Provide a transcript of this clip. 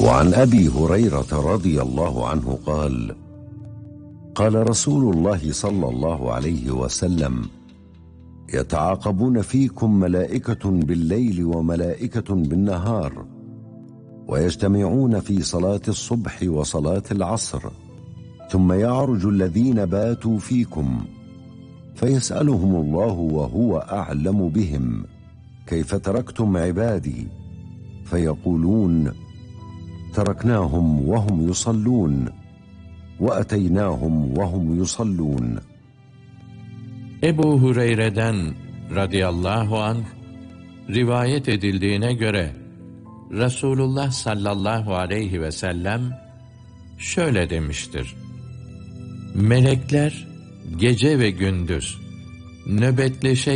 وعن أبي هريرة رضي الله عنه قال: قال رسول الله صلى الله عليه وسلم: يتعاقبون فيكم ملائكة بالليل وملائكة بالنهار، ويجتمعون في صلاة الصبح وصلاة العصر، ثم يعرج الذين باتوا فيكم فيسألهم الله وهو أعلم بهم: كيف تركتم عبادي؟ فيقولون: تركناهم وهم يصلون، وأتيناهم وهم يصلون. Ebu Hureyre'den radıyallahu anh rivayet edildiğine göre Resulullah sallallahu aleyhi ve sellem şöyle demiştir: Melekler gece ve gündüz nöbetleşe